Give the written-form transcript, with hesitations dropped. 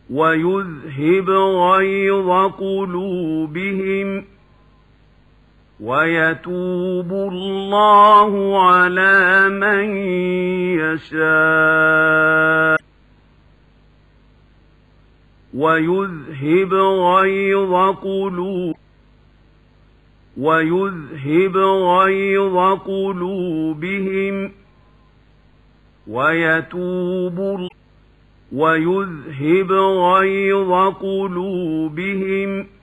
ويذهب غيظ قلوبهم ويتوب الله على من يشاء ويذهب غيظ قلوبهم ويتوب غيظ قلوبهم